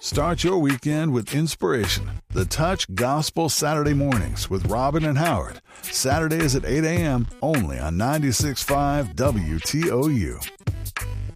Start your weekend with inspiration. The Touch Gospel Saturday Mornings with Robin and Howard. Saturdays at 8 a.m. only on 96.5 WTOU.